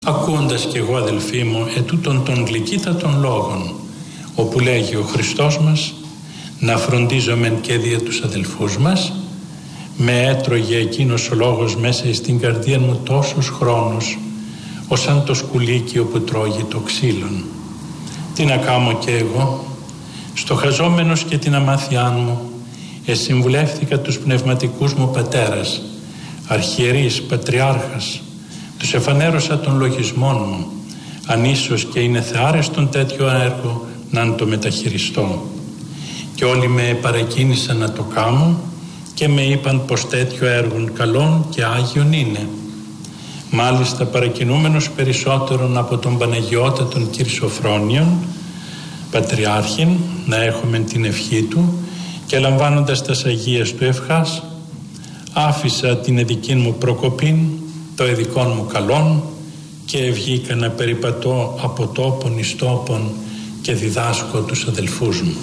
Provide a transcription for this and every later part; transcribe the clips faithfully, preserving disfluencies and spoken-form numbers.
ακούοντας κι εγώ, αδελφοί μου, ετούτων των γλυκύτατων λόγων, όπου λέγει ο Χριστός μας να φροντίζομεν και δια τους αδελφούς μας, με έτρωγε εκείνος ο λόγος μέσα στην καρδία μου τόσους χρόνους, ως αν το σκουλίκι που τρώγει το ξύλον. Τι να κάνω κι εγώ, στοχαζόμενος και την αμάθειά μου, εσυμβουλεύθηκα τους πνευματικούς μου πατέρας, αρχιερείς, πατριάρχας, τους εφανέρωσα των λογισμών μου, αν ίσως και είναι θεάρεστον τέτοιο έργο να το μεταχειριστώ. Και όλοι με παρακίνησαν να το κάνω και με είπαν πως τέτοιο έργο καλόν και άγιον είναι. Μάλιστα παρακινούμενος περισσότερον από τον Παναγιώτα των Κυρσοφρόνιων, Πατριάρχην, να έχουμε την ευχή του, και λαμβάνοντας τας Αγίας του ευχάς, άφησα την εδική μου προκοπήν, το εδικών μου καλόν, και ευγήκα να περιπατώ από τόπον εις τόπον και διδάσκω τους αδελφούς μου.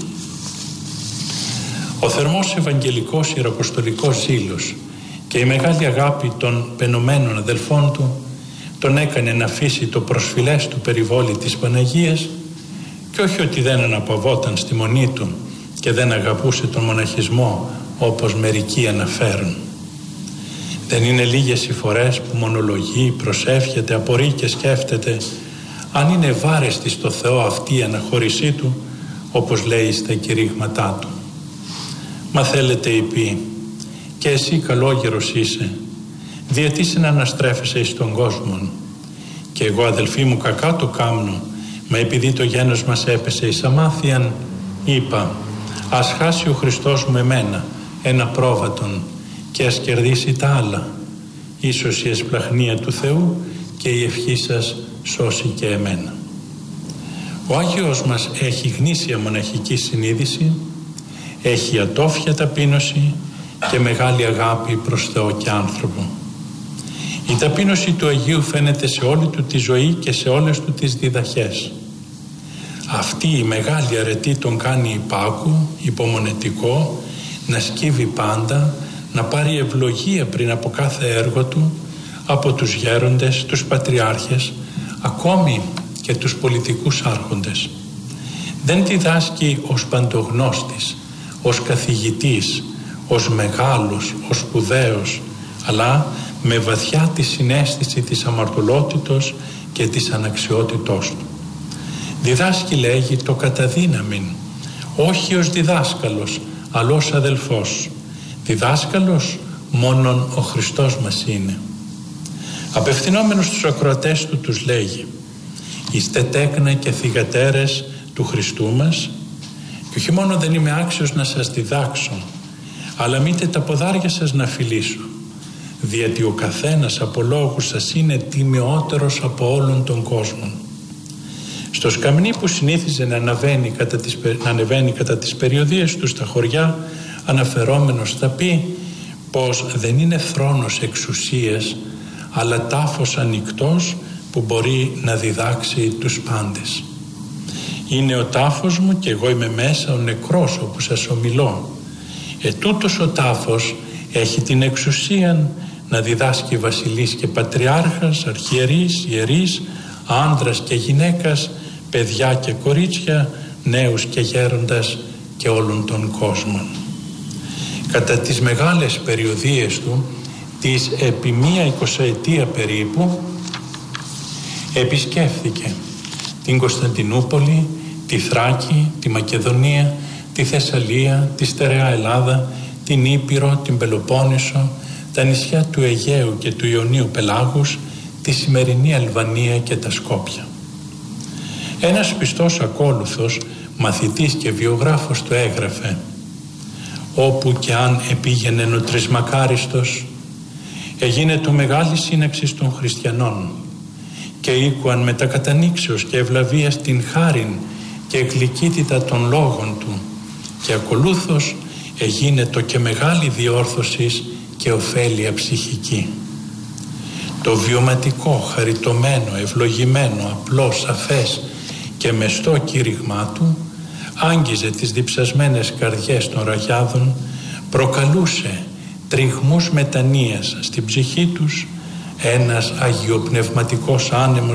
Ο θερμός ευαγγελικός ιεραποστολικός ζήλος και η μεγάλη αγάπη των πενωμένων αδελφών του τον έκανε να αφήσει το προσφυλές του περιβόλι της Παναγίας, και όχι ότι δεν αναπαυόταν στη μονή του και δεν αγαπούσε τον μοναχισμό όπως μερικοί αναφέρουν. Δεν είναι λίγες οι φορές που μονολογεί, προσεύχεται, απορεί και σκέφτεται αν είναι βάρεστη στο Θεό αυτή η αναχώρησή του, όπως λέει στα κηρύγματά του. Μα θέλετε, είπε, και εσύ καλόγερος είσαι, διαιτήσει να αναστρέφεσαι εις τον κόσμο. Και εγώ, αδελφοί μου, κακά το κάμνω, μα επειδή το γένος μας έπεσε εις αμάθειαν, είπα, ας χάσει ο Χριστός μου εμένα, ένα πρόβατον, και ας κερδίσει τα άλλα. Ίσως η εσπλαχνία του Θεού και η ευχή σας σώσει και εμένα. Ο Άγιος μας έχει γνήσια μοναχική συνείδηση, έχει ατόφια ταπείνωση και μεγάλη αγάπη προς Θεό και άνθρωπο. Η ταπείνωση του Αγίου φαίνεται σε όλη του τη ζωή και σε όλες του τις διδαχές. Αυτή η μεγάλη αρετή τον κάνει υπάκου, υπομονετικό, να σκύβει πάντα, να πάρει ευλογία πριν από κάθε έργο του από τους γέροντες, τους πατριάρχες, ακόμη και τους πολιτικούς άρχοντες. Δεν διδάσκει ως παντογνώστης, ως καθηγητής, ως μεγάλος, ως σπουδαίος, αλλά με βαθιά τη συναίσθηση της αμαρτωλότητος και της αναξιότητός του. Διδάσκει, λέγει, το καταδύναμιν, όχι ως διδάσκαλος, αλλά ως αδελφός. Διδάσκαλος μόνον ο Χριστός μας είναι. Απευθυνόμενος στους ακροατές του τους λέγει, είστε τέκνα και θυγατέρες του Χριστού μας, και όχι μόνο δεν είμαι άξιος να σας διδάξω, αλλά μήτε τα ποδάρια σας να φιλήσω, διότι ο καθένας από λόγους σας είναι τιμιότερος από όλων των κόσμων. Στο σκαμνί που συνήθιζε να ανεβαίνει κατά τις, να ανεβαίνει κατά τις περιοδίες του στα χωριά, αναφερόμενος θα πει πως δεν είναι θρόνος εξουσίας, αλλά τάφος ανοιχτός που μπορεί να διδάξει τους πάντες. Είναι ο τάφος μου και εγώ είμαι μέσα ο νεκρός όπου σας ομιλώ. Ετούτος ο τάφος έχει την εξουσία να διδάσκει βασιλείς και πατριάρχας, αρχιερείς, ιερείς, άνδρας και γυναίκας, παιδιά και κορίτσια, νέους και γέροντας και όλων των κόσμων. Κατά τις μεγάλες περιοδίες του, τις επί μία εικοσαετία περίπου, επισκέφθηκε την Κωνσταντινούπολη, τη Θράκη, τη Μακεδονία, τη Θεσσαλία, τη στερεά Ελλάδα, την Ήπειρο, την Πελοπόννησο, τα νησιά του Αιγαίου και του Ιωνίου Πελάγους, τη σημερινή Αλβανία και τα Σκόπια. Ένας πιστός ακόλουθος, μαθητής και βιογράφος του έγραφε, όπου και αν επήγαινε ο Τρισμακάριστος, έγινε το μεγάλη σύναξη των χριστιανών και οίκουαν με τα κατανήξεως και ευλαβίας την χάριν και γλυκύτητα των λόγων του, και ακολούθως έγινε το και μεγάλη διόρθωσης και ωφέλεια ψυχική. Το βιωματικό, χαριτωμένο, ευλογημένο, απλό, σαφές και μεστό κήρυγμά του άγγιζε τις διψασμένες καρδιές των ραγιάδων, προκαλούσε τριγμούς μετανοίας στην ψυχή τους, ένας αγιοπνευματικός άνεμος